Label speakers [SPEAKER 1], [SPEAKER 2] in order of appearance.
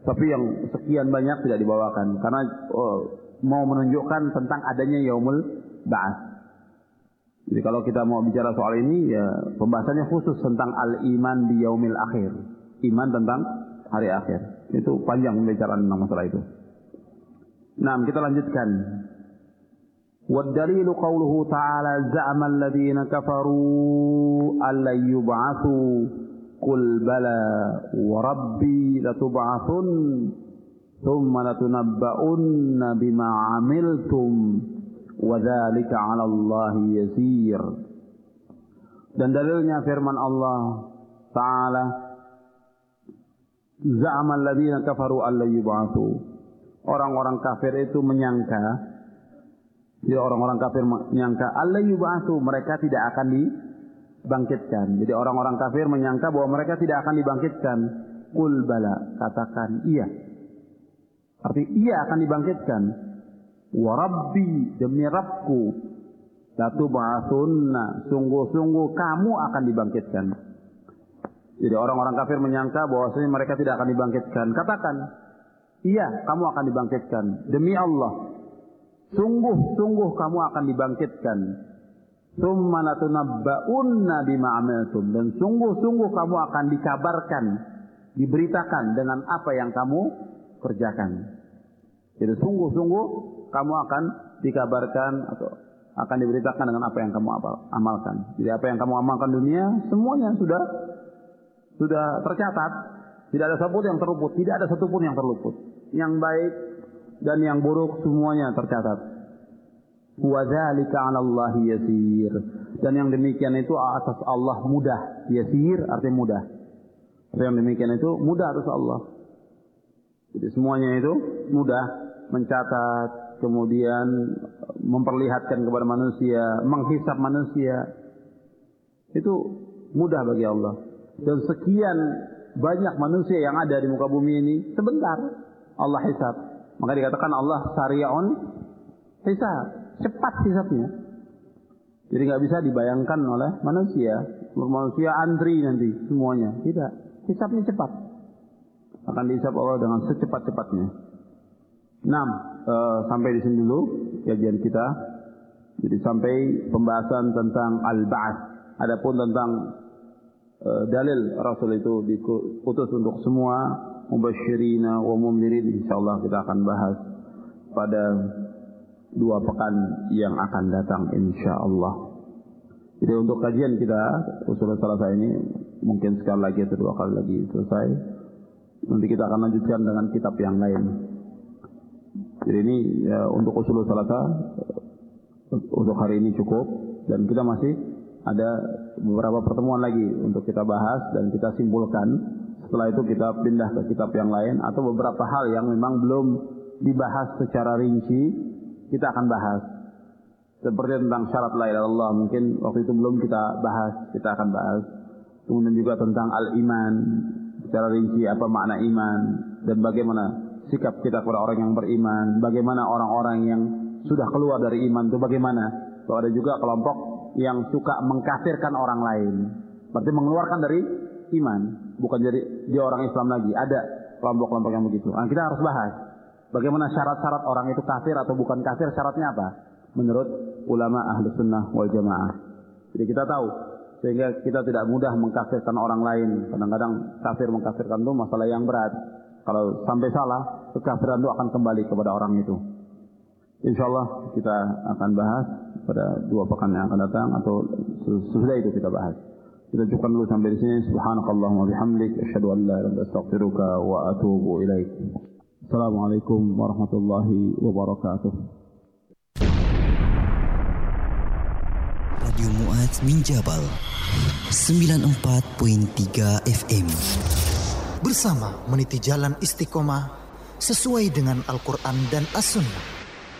[SPEAKER 1] Tapi yang sekian banyak tidak dibawakan karena mau menunjukkan tentang adanya yaumul ba'ats. Jadi kalau kita mau bicara soal ini ya pembahasannya khusus tentang al-iman bi yaumil akhir. Iman tentang hari akhir. Itu panjang pembicaraan tentang masalah itu. Nah, kita lanjutkan. والدليل قوله تعالى زعم الذين كفروا ألا يبعثوا قل بلى وربي لتبعثن ثم لتنبؤن بما عملتم وذلك على الله يسير. Dan dalilnya firman Allah Ta'ala za'ama alladhina kafaru alla yub'atsu. Orang-orang kafir itu menyangka, jadi orang-orang kafir menyangka alla yub'atsu, mereka tidak akan dibangkitkan. Jadi orang-orang kafir menyangka bahwa mereka tidak akan dibangkitkan. Qul bala, katakan iya. Artinya iya akan dibangkitkan. Wa rabbi, demi Rabbku, latub'atsunna, sungguh-sungguh kamu akan dibangkitkan. Jadi orang-orang kafir menyangka bahwasanya mereka tidak akan dibangkitkan. Katakan, iya kamu akan dibangkitkan. Demi Allah, sungguh-sungguh kamu akan dibangkitkan. Tsumma latunabba'unna bima 'amiltum, dan sungguh-sungguh kamu akan dikabarkan, diberitakan dengan apa yang kamu kerjakan. Jadi sungguh-sungguh kamu akan dikabarkan atau akan diberitakan dengan apa yang kamu amalkan. Jadi apa yang kamu amalkan dunia semuanya sudah tercatat. Tidak ada satupun yang terluput, tidak ada satupun yang terluput. Yang baik dan yang buruk semuanya tercatat. Wa dzalika 'ala Allah yasir. Dan yang demikian itu atas Allah mudah. Yasir artinya mudah. Yang demikian itu mudah atas Allah. Jadi semuanya itu mudah, mencatat, kemudian memperlihatkan kepada manusia, menghisab manusia. Itu mudah bagi Allah. Dan sekian banyak manusia yang ada di muka bumi ini, sebentar Allah hisab. Maka dikatakan Allah sari'un hisab, cepat hisabnya. Jadi nggak bisa dibayangkan oleh manusia. Manusia antri nanti semuanya. Tidak, hisabnya cepat. Akan dihisab Allah dengan secepat-cepatnya. Sampai di sini dulu kajian kita. Jadi sampai pembahasan tentang al-ba'ats. Adapun tentang dalil Rasul itu diutus untuk semua, mubasyirina wa mundzirin, insyaallah kita akan bahas pada 2 pekan yang akan datang insyaallah. Jadi untuk kajian kita usul salah ini mungkin sekali lagi atau 2 kali lagi selesai. Nanti kita akan lanjutkan dengan kitab yang lain. Jadi ini untuk usul salata untuk hari ini cukup, dan kita masih ada beberapa pertemuan lagi untuk kita bahas dan kita simpulkan. Setelah itu kita pindah ke kitab yang lain, atau beberapa hal yang memang belum dibahas secara rinci kita akan bahas. Seperti tentang syarat la ilaha illallah, mungkin waktu itu belum kita bahas, kita akan bahas. Kemudian juga tentang al-iman, secara rinci apa makna iman dan bagaimana sikap kita kepada orang yang beriman, bagaimana orang-orang yang sudah keluar dari iman itu bagaimana. Kalau ada juga kelompok yang suka mengkafirkan orang lain, berarti mengeluarkan dari iman, bukan jadi dia orang Islam lagi. Ada kelompok-kelompok yang begitu. Nah, kita harus bahas bagaimana syarat-syarat orang itu kafir atau bukan kafir, syaratnya apa menurut ulama Ahlus Sunnah wal Jamaah. Jadi kita tahu, sehingga kita tidak mudah mengkafirkan orang lain. Kadang-kadang kafir mengkafirkan itu masalah yang berat. Kalau sampai salah, kekafiran itu akan kembali kepada orang itu. InsyaAllah kita akan bahas pada 2 pekan yang akan datang, atau sesudah itu kita bahas. Kita cukupkan dulu sampai di sini. Subhanakallahumma bihamdik, asyhadu an la ilaha illa anta, astaghfiruka wa atubu ilaik. Assalamualaikum warahmatullahi wabarakatuh.
[SPEAKER 2] Radio Mu'adz min Jabal 94.3 FM. Bersama meniti jalan istiqomah sesuai dengan Al-Quran dan As-Sunnah.